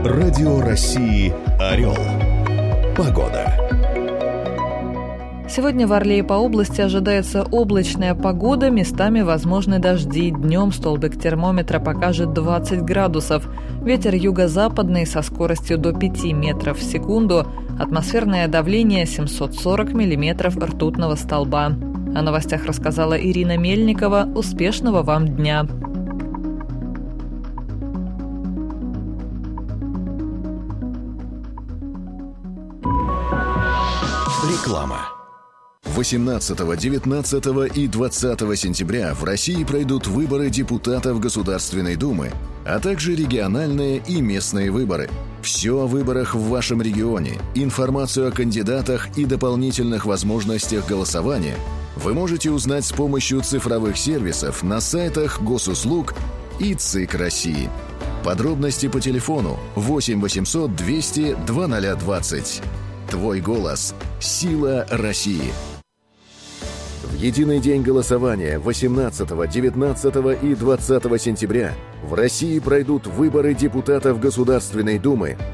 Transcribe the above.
Радио России «Орел». Погода. Сегодня в Орле и по области ожидается облачная погода, местами возможны дожди. Днем столбик термометра покажет 20 градусов. Ветер юго-западный со скоростью до 5 метров в секунду. Атмосферное давление 740 миллиметров ртутного столба. О новостях рассказала Ирина Мельникова. Успешного вам дня! Реклама. 18, 19 и 20 сентября в России пройдут выборы депутатов Государственной Думы, а также региональные и местные выборы. Все о выборах в вашем регионе, информацию о кандидатах и дополнительных возможностях голосования вы можете узнать с помощью цифровых сервисов на сайтах Госуслуг и ЦИК России. Подробности по телефону 8 800 200 2020. Твой голос – сила России. В единый день голосования 18, 19 и 20 сентября в России пройдут выборы депутатов Государственной Думы,